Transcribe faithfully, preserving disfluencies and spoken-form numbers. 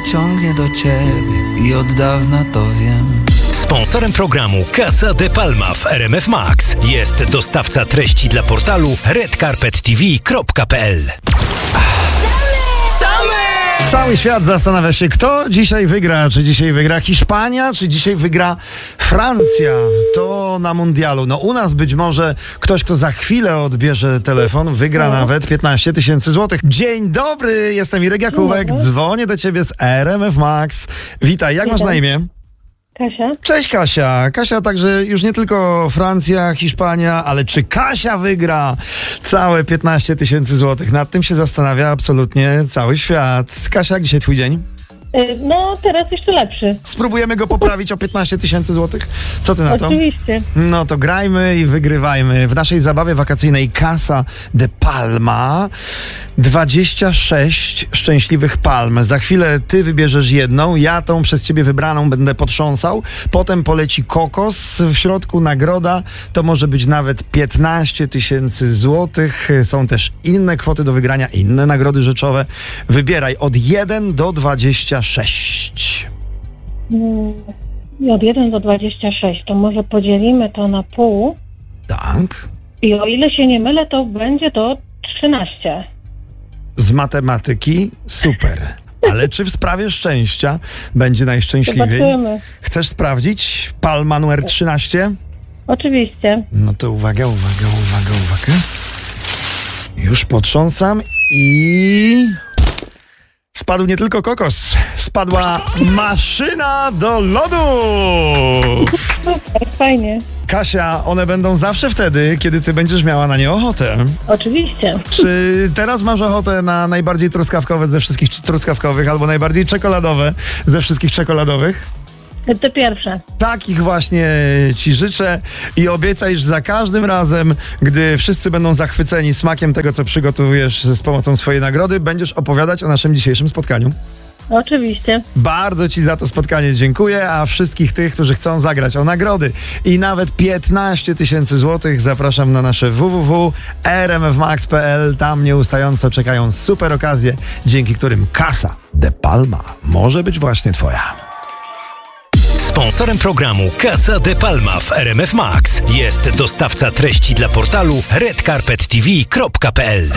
ciągnie do ciebie i od dawna to wiem. Sponsorem programu Casa de Palma w R M F Max jest dostawca treści dla portalu red carpet t v kropka p l. Cały świat zastanawia się, kto dzisiaj wygra. Czy dzisiaj wygra Hiszpania, czy dzisiaj wygra Francja? To na mundialu. No u nas być może ktoś, kto za chwilę odbierze telefon, wygra nawet piętnaście tysięcy złotych. Dzień dobry, jestem Irek Jakóbek, dzwonię do ciebie z R M F Max. Witaj, jak masz na imię? Kasia. Cześć Kasia. Kasia, także już nie tylko Francja, Hiszpania, ale czy Kasia wygra całe piętnaście tysięcy złotych? Nad tym się zastanawia absolutnie cały świat. Kasia, jak dzisiaj twój dzień? No, teraz jeszcze lepszy. Spróbujemy go poprawić o piętnaście tysięcy złotych? Co ty na to? Oczywiście. No to grajmy i wygrywajmy. W naszej zabawie wakacyjnej Casa de Palma dwadzieścia sześć szczęśliwych palm. Za chwilę ty wybierzesz jedną, ja tą przez ciebie wybraną będę potrząsał. Potem poleci kokos. W środku nagroda to może być nawet piętnaście tysięcy złotych. Są też inne kwoty do wygrania, inne nagrody rzeczowe. Wybieraj od jeden do dwudziestu sześciu. I od jeden do dwudziestu sześciu, to może podzielimy to na pół. Tak. I o ile się nie mylę, to będzie to trzynaście. Z matematyki super. Ale czy w sprawie szczęścia będzie najszczęśliwiej? Zobaczymy. Chcesz sprawdzić palma numer trzynaście? Oczywiście. No to uwaga, uwaga, uwaga, uwaga. Już potrząsam i... Spadł nie tylko kokos, spadła maszyna do lodu! Super, fajnie. Kasia, one będą zawsze wtedy, kiedy ty będziesz miała na nie ochotę. Oczywiście. Czy teraz masz ochotę na najbardziej truskawkowe ze wszystkich truskawkowych albo najbardziej czekoladowe ze wszystkich czekoladowych? Te pierwsze. Takich właśnie ci życzę i obiecaj, że za każdym razem, gdy wszyscy będą zachwyceni smakiem tego, co przygotujesz z pomocą swojej nagrody, będziesz opowiadać o naszym dzisiejszym spotkaniu. Oczywiście. Bardzo ci za to spotkanie dziękuję, a wszystkich tych, którzy chcą zagrać o nagrody i nawet piętnaście tysięcy złotych zapraszam na nasze w w w kropka r m f max kropka p l. Tam nieustająco czekają super okazje, dzięki którym Casa de Palma może być właśnie twoja. Sponsorem programu Casa de Palma w R M F Max jest dostawca treści dla portalu red carpet t v kropka p l.